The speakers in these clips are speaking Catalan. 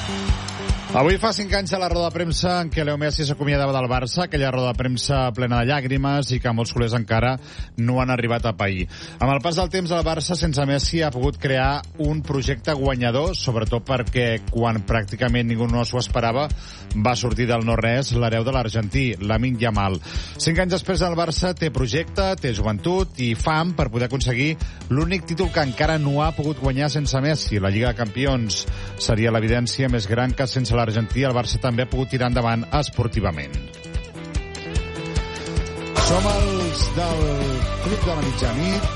Avui fa 5 anys de la roda de premsa en què Leo Messi s'acomiadava del Barça, aquella roda de premsa plena de llàgrimes i que molts culers encara no han arribat a pair. Amb el pas del temps, el Barça sense Messi ha pogut crear un projecte guanyador, sobretot perquè quan pràcticament ningú no s'ho esperava va sortir del no-res l'hereu de l'argentí, Lamine Yamal. 5 anys després el Barça té projecte, té joventut i fam per poder aconseguir l'únic títol que encara no ha pogut guanyar sense Messi, la Lliga de Campions. Seria l'evidència més gran que sense l'argentí el Barça també ha pogut tirar endavant esportivament. Som els del Club de la Mitjanit.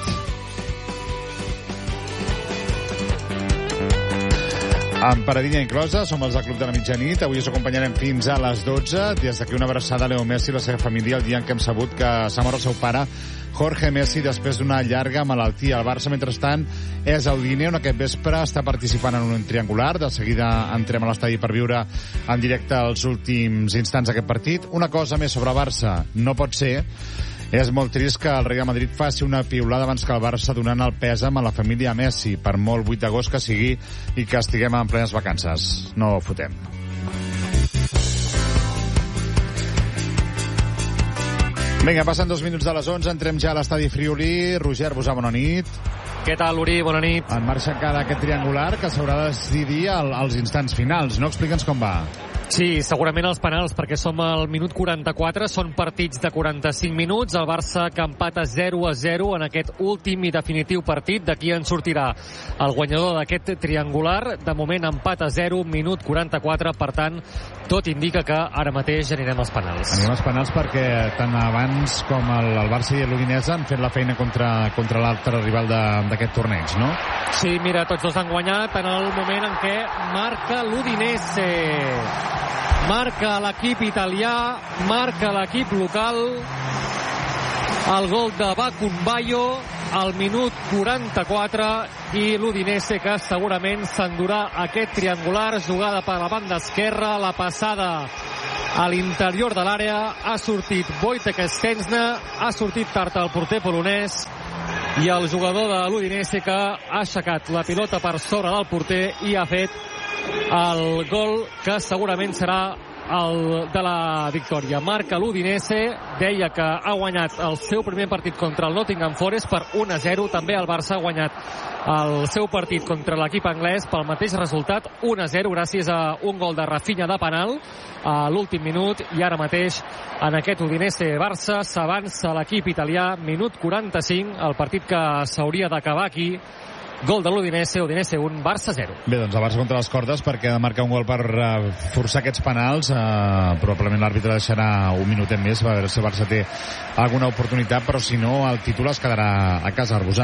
Amb paradilla inclosa, som els del Club de la Mitjanit. Avui us acompanyarem fins a les 12. Des d'aquí una abraçada a Leo Messi i la seva família el dia en què hem sabut que s'ha mort el seu pare, Jorge Messi, després d'una llarga malaltia. El Barça, mentrestant, és a Udine, on aquest vespre està participant en un triangular. De seguida entrem a l'estadi per viure en directe els últims instants d'aquest partit. Una cosa més sobre el Barça no pot ser. És molt trist que el Real Madrid faci una piulada abans que el Barça donant el pèsam a la família Messi, per molt 8 d'agost que sigui i que estiguem en plenes vacances. No ho fotem. Vinga, passen 2 minuts de les 11, entrem ja a l'estadi Friuli. Roger Busà, bona nit. Què tal, Uri? Bona nit. En marxa encara aquest triangular que s'haurà de decidir als instants finals, no? Explica'ns com va. Sí, segurament els penals, perquè som al minut 44, són partits de 45 minuts, el Barça que empata 0-0 en aquest últim i definitiu partit, d'aquí en sortirà el guanyador d'aquest triangular, de moment empat a 0, minut 44, per tant, tot indica que ara mateix anirem als penals. Anirem als penals perquè tant abans com el Barça i l'Udinese han fet la feina contra l'altre rival d'aquest torneig, no? Sí, mira, tots dos han guanyat en el moment en què marca l'Udinese. Marca l'equip italià, marca l'equip local, el gol de Bacunbayo al minut 44 i l'Udinese que segurament s'endurà aquest triangular, jugada per la banda esquerra, la passada a l'interior de l'àrea, ha sortit Wojtek Szczęsny, ha sortit tard el porter polonès i el jugador de l'Udinese que ha aixecat la pilota per sobre del porter i ha fet el gol que segurament serà el de la victòria. Marca l'Udinese, deia que ha guanyat el seu primer partit contra el Nottingham Forest per 1-0, també el Barça ha guanyat el seu partit contra l'equip anglès pel mateix resultat, 1-0, gràcies a un gol de Rafinha de penal a l'últim minut, i ara mateix en aquest Udinese-Barça s'avança l'equip italià, minut 45, el partit que s'hauria d'acabar aquí. Gol de l'Udinese, Udinese 1, Barça 0. Bé, doncs el Barça contra les cordes perquè ha de marcar un gol per forçar aquests penals. Probablement l'àrbitre deixarà un minutet més, a veure si el Barça té alguna oportunitat, però si no el títol es quedarà a casa Arbusà.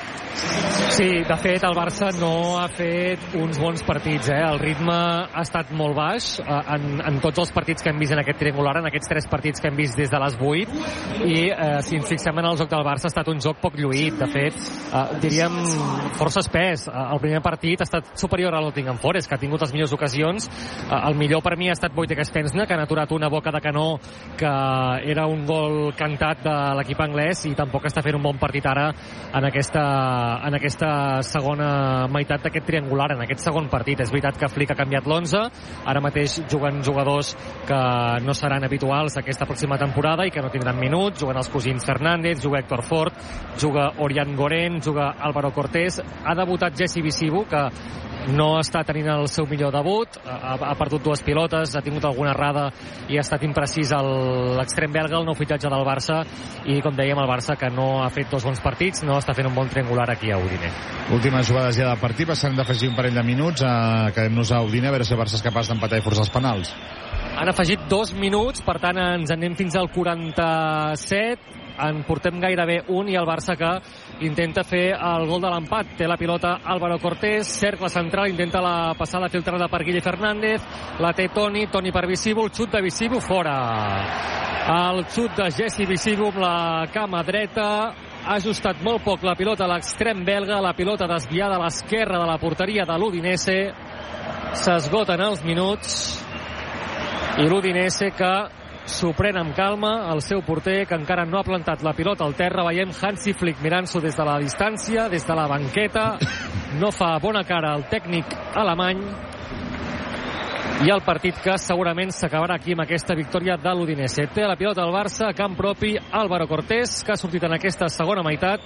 Sí, de fet el Barça no ha fet uns bons partits, el ritme ha estat molt baix en tots els partits que hem vist en aquest triangular, en aquests 3 partits que hem vist des de les 8, i si ens fixem en el joc del Barça ha estat un joc poc lluït, de fet diríem força espès. El primer partit ha estat superior al Nottingham Forest, que ha tingut les millors ocasions. El millor per mi ha estat Wojtek Szczęsny, que han aturat una boca de canó que era un gol cantat de l'equip anglès, i tampoc està fent un bon partit ara en aquesta segona meitat d'aquest triangular, en aquest segon partit. És veritat que Flick ha canviat l'11, ara mateix juguen jugadors que no seran habituals aquesta pròxima temporada i que no tindran minuts, juguen els cosins Fernández, juga Héctor Fort, juga Orián Goren, juga Álvaro Cortés, ha debutat Jesse Visibu, que no està tenint el seu millor debut, ha perdut 2 pilotes, ha tingut alguna errada i ha estat imprecís l'extrem belga, el nou fitxatge del Barça, i com dèiem el Barça que no ha fet 2 bons partits, no està fent un bon triangular aquí a Udine. Últimes jugades ja del partit, s'han d'afegir un parell de minuts, quedem-nos a Udine a veure si el Barça és capaç d'empatar i forçar els penals. Han afegit 2 minuts, per tant ens anem fins al 47, en portem gairebé un, i el Barça que intenta fer el gol de l'empat. Té la pilota Álvaro Cortés, cercle central, intenta la passada filtrada per Guille Fernández, la té Toni per Visibu, el xut de Visibu fora. El xut de Jesse Visibu amb la cama dreta, ha ajustat molt poc la pilota a l'extrem belga, la pilota desviada a l'esquerra de la porteria de l'Udinese. S'esgoten els minuts i l'Udinese que s'ho pren amb calma, el seu porter que encara no ha plantat la pilota al terra. Veiem Hansi Flick mirant-s'ho des de la distància, des de la banqueta, no fa bona cara el tècnic alemany, i el partit que segurament s'acabarà aquí amb aquesta victòria de l'Udinese. Té la pilota el Barça, a camp propi, Álvaro Cortés, que ha sortit en aquesta segona meitat,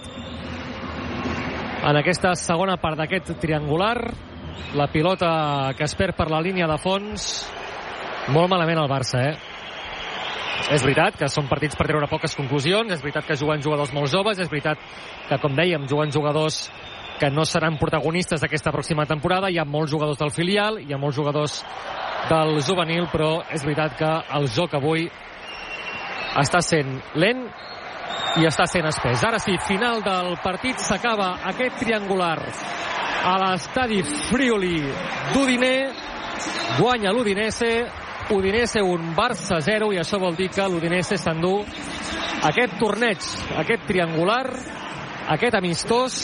en aquesta segona part d'aquest triangular. La pilota que es perd per la línia de fons. Molt malament el Barça, És veritat que són partits per treure poques conclusions, és veritat que juguen jugadors molt joves, és veritat que, com dèiem, juguen jugadors que no seran protagonistes d'aquesta pròxima temporada. Hi ha molts jugadors del filial, hi ha molts jugadors del juvenil, però és veritat que el joc avui està sent lent i està sent espès. Ara sí, final del partit, s'acaba aquest triangular a l'estadi Friuli d'Udine. Guanya l'Udinese, Udinese 1, Barça 0, i això vol dir que l'Udinese s'endú aquest torneig, aquest triangular, aquest amistós.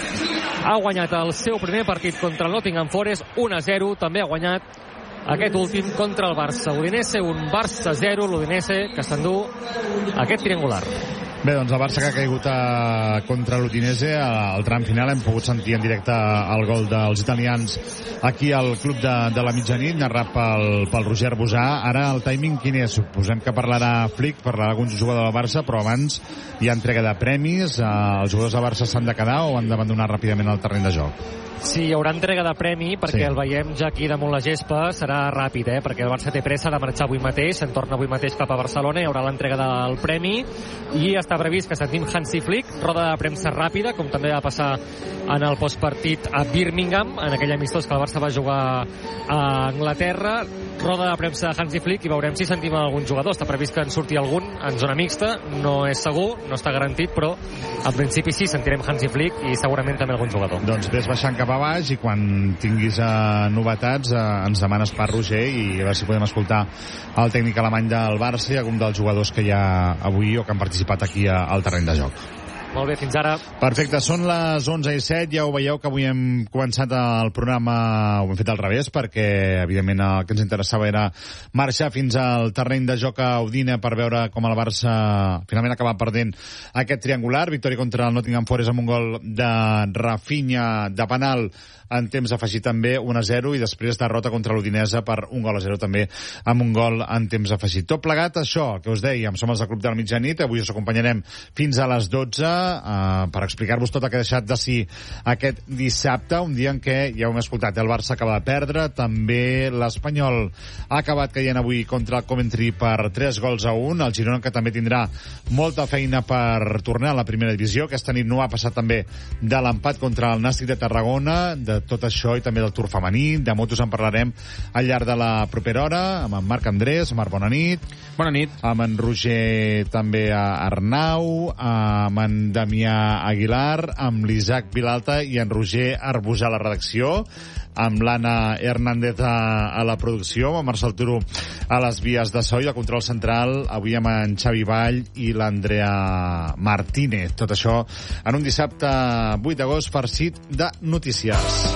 Ha guanyat el seu primer partit contra el Nottingham Forest 1-0, també ha guanyat aquest últim contra el Barça. Udinese 1, Barça 0, l'Udinese que s'endú aquest triangular. Bé, doncs el Barça que ha caigut contra l'Udinese al tram final. Hem pogut sentir en directe el gol dels italians aquí al club de la mitjanit, narrat pel Roger Bosà. Ara el timing quin és? Suposem que parlarà Flick, parlarà alguns jugadors del Barça, però abans hi ha entrega de premis. Els jugadors del Barça s'han de quedar o han d'abandonar ràpidament el terreny de joc? Sí, hi haurà entrega de premi, perquè el veiem ja aquí damunt la gespa. Serà ràpid, perquè el Barça té pressa de marxar avui mateix, se'n torna avui mateix cap a Barcelona, hi haurà l'entrega del premi, i està previst que sentim Hansi Flick, roda de premsa ràpida, com també va passar en el postpartit a Birmingham, en aquell amistós que el Barça va jugar a Anglaterra. Roda de premsa de Hansi Flick i veurem si sentim algun jugador. Està previst que en surti algun en zona mixta, no és segur, no està garantit, però en principi sí, sentirem Hansi Flick i segurament també algun jugador. Doncs ves baixant cap a baix i quan tinguis novetats ens demanes per Roger i a veure si podem escoltar el tècnic alemany del Barça i algun dels jugadors que hi ha avui o que han participat aquí al terreny de joc. Molt bé, fins ara. Perfecte, són les 11:07, ja ho veieu que avui hem començat el programa, ho hem fet al revés, perquè evidentment el que ens interessava era marxar fins al terreny de joc a Udine per veure com el Barça finalment acaba perdent aquest triangular. Victòria contra el Nottingham Forest amb un gol de Rafinha de penal en temps afegit també 1-0 i després derrota contra l'Udinese per 1-0 també amb un gol en temps afegit. Tot plegat, això que us dèiem, som els del Club de la Mitjanit, avui us acompanyarem fins a les 12 per explicar-vos tot el que ha deixat de si aquest dissabte, un dia en què ja ho hem escoltat, el Barça acaba de perdre, també l'Espanyol ha acabat caient avui contra el Coventry per 3-1, el Girona que també tindrà molta feina per tornar a la primera divisió. Aquesta nit no ha passat també de l'empat contra el Nàstic de Tarragona. De tot això i també del Tour femení, de motos en parlarem al llarg de la propera hora amb en Marc Andrés. Marc, bona nit. Bona nit. Amb en Roger també a Arnau, amb en Damià Aguilar, amb l'Isaac Vilalta i en Roger Arbusà a la redacció, amb l'Anna Hernández a la producció, amb Marcel Turo a les vies de so i al control central, avui amb en Xavi Vall i l'Andrea Martínez. Tot això en un dissabte 8 d'agost farcit de notícies.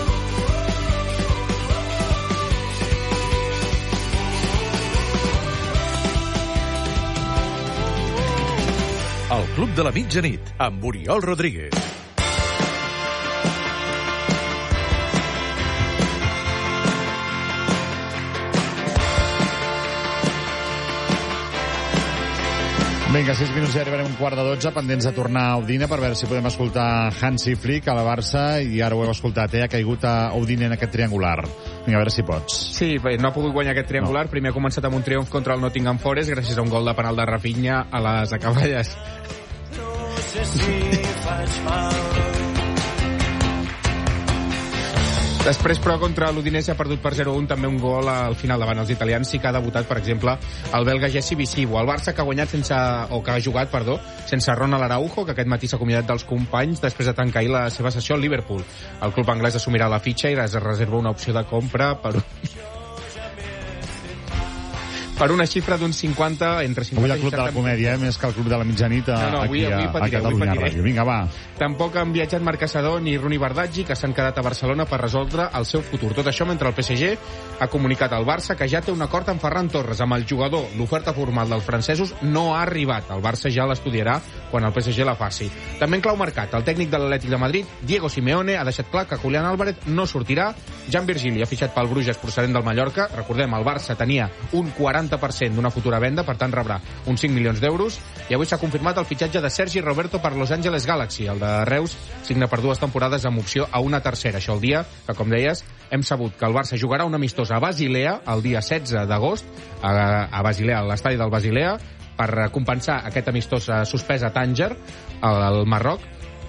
El Club de la Mitjanit, amb Oriol Rodríguez. Vinga, 6 minuts ja arribarem un quart de 12, pendents de tornar a Udine per veure si podem escoltar Hansi Flick a la Barça, i ara ho hem escoltat, ha caigut a Udine en aquest triangular. Vinga, a veure si pots. Sí, no ha pogut guanyar aquest triangular. No. Primer ha començat amb un triomf contra el Nottingham Forest gràcies a un gol de penal de Rafinha a les acaballes. No sé si faig mal. Després, però, contra l'Udinese ha perdut per 0-1, també un gol al final davant els italians. Sí que ha debutat, per exemple, el belga Jesse Visivo. El Barça que ha guanyat que ha jugat, sense Ronald Araujo, que aquest matí s'ha acomiadat dels companys després de tancar ahir la seva sessió al Liverpool. El club anglès assumirà la fitxa i es reserva una opció de compra per una xifra d'uns 50, entre 50 avui el Club de la Comèdia, més que el Club de la Mitjanit avui a Catalunya Ràdio. Vinga, va. Tampoc han viatjat Marc Caçador ni Runi Bardaggi, que s'han quedat a Barcelona per resoldre el seu futur. Tot això mentre el PSG ha comunicat al Barça que ja té un acord amb Ferran Torres, amb el jugador. L'oferta formal dels francesos no ha arribat. El Barça ja l'estudiarà quan el PSG la faci. També en clau mercat, el tècnic de l'Atlètic de Madrid, Diego Simeone, ha deixat clar que Julián Álvarez no sortirà. Jan Virgili ha fitxat pel Bruges procedent del Mallorca. Recordem, el Barça tenia un 40% d'una futura venda, per tant rebrà uns 5 milions d'euros. I avui s'ha confirmat el fitxatge de Sergi Roberto per Los Angeles Galaxy. El de Reus signa per 2 temporades amb opció a una tercera. Això el dia que, com deies, hem sabut que el Barça jugarà un amistós a Basilea el dia 16 d'agost, a Basilea, a l'estadi del Basilea, per compensar aquest amistós suspès a Tànger, al Marroc.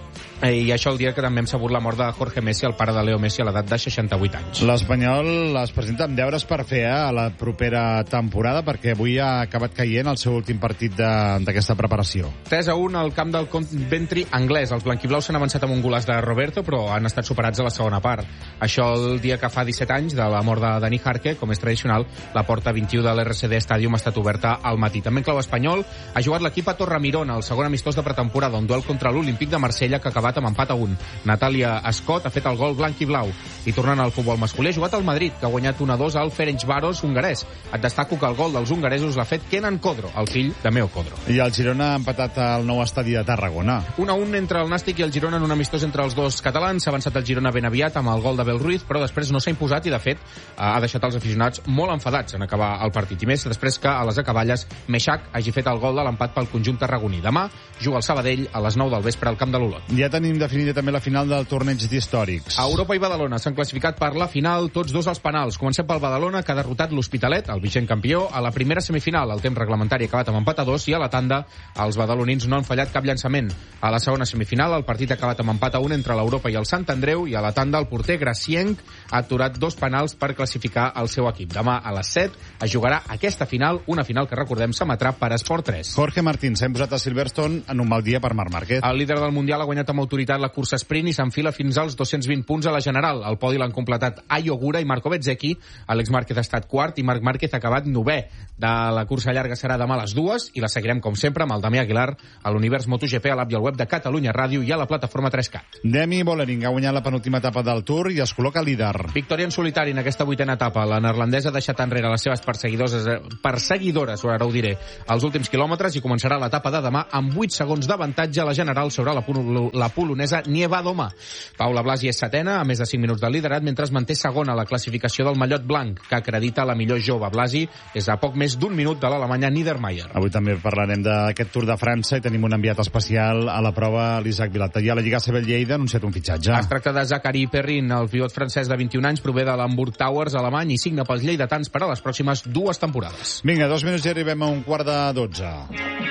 I això el dia que també hem sabut la mort de Jorge Messi, el pare de Leo Messi, a l'edat de 68 anys. L'Espanyol es presenta amb deures per fer a la propera temporada, perquè avui ha acabat caient el seu últim partit d'aquesta preparació. 3-1 al camp del Coventry anglès. Els blanquiblaus s'han avançat amb un golaç de Roberto, però han estat superats a la segona part. Això el dia que fa 17 anys de la mort de Dani Jarque, com és tradicional, la porta 21 de l'RCD Stadium ha estat oberta al matí. També en clau espanyol ha jugat l'equip a Torremirona, el segon amistós de pretemporada, un duel contra l'Olímpic de Marsella que ha acabat amb empat a 1. Natàlia Scott ha fet el gol blanc i blau. I tornant al futbol masculí, ha jugat al Madrid, que ha guanyat 1-2 al Ferencváros hongarès. Et destaco que el gol dels hongaresos l'ha fet Kenan Kodro, el fill de Meo Kodro. I el Girona ha empatat al nou estadi de Tarragona. 1-1 entre el Nàstic i el Girona en un amistós entre els dos catalans. S'ha avançat el Girona ben aviat amb el gol de Bel Ruiz, però després no s'ha imposat i, de fet, ha deixat els aficionats molt enfadats en acabar el partit. I més després que a les acaballes Meixac hagi fet el gol de l'empat pel conjunt tarragoní. Demà juga el Sabadell a les 9 del vespre al camp de l'Olot. Ja tenim definida també la final del torneig d'històrics. Europa i Badalona s'han classificat per la final, tots dos als penals. Comencem pel Badalona, que ha derrotat l'Hospitalet, el vigent campió, a la primera semifinal. El temps reglamentari ha acabat amb empat a 2 i a la tanda els badalonins no han fallat cap llançament. A la segona semifinal el partit ha acabat amb empat a 1 entre l'Europa i el Sant Andreu i a la tanda el porter Gracienc ha aturat 2 penals per classificar el seu equip. Demà a les 7 es jugarà aquesta final, una final que recordem s'emetrà per Esport 3. Jorge Martín s'ha imposat a Silverstone en un mal dia per Marc Márquez. El líder del Mundial ha guanyat amb autoritat la cursa sprint i s'enfila fins als 220 punts a la general. El podi l'han completat Ayo Ogura i Marco Bezzecchi. Àlex Márquez ha estat quart i Marc Márquez ha acabat 9è. De la cursa llarga serà demà a les 2 i la seguirem, com sempre, amb el Damià Aguilar a l'Univers MotoGP, a l'app i al web de Catalunya Ràdio i a la plataforma 3Cat. Demi Vollering ha guanyat la penúltima etapa del Tour i es col·loca líder. Victòria en solitari en aquesta 8a etapa. La neerlandesa ha deixat enrere les seves perseguidores, ara ho diré, als últims quilòmetres i començarà l'etapa de demà amb 8 segons d'avantatge a la general sobre la polonesa Nieva Doma. Paula Blasi és setena, a més de 5 minuts de liderat, mentre es manté segona a la classificació del mallot blanc, que acredita la millor jove. Blasi és a poc més d'un minut de l'alemanya Niedermayer. Avui també parlarem d'aquest Tour de França i tenim un enviat especial a la prova, l'Isaac Vilalta. I a la Lliga CB Lleida ha anunciat un fitxatge. Es tracta de Zachary Perrin, el pivot francès de 21 anys, prové de l'Hamburg Towers, alemany, i signa pels lleidatans per a les pròximes 2 temporades. Vinga, 2 minuts i arribem a un quart de 12.